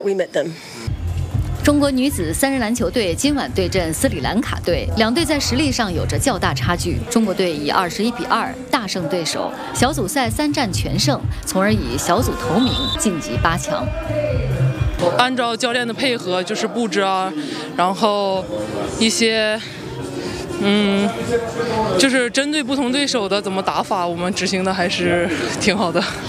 We met them. 中国女子3人篮球队今晚对阵斯里兰卡队，两队在实力上有着较大差距。中国队以21-2大胜对手，小组赛3战全胜，从而以小组头名晋级8强。 按照教练的配合，就是布置啊，然后一些就是针对不同对手的怎么打法，我们执行的还是挺好的。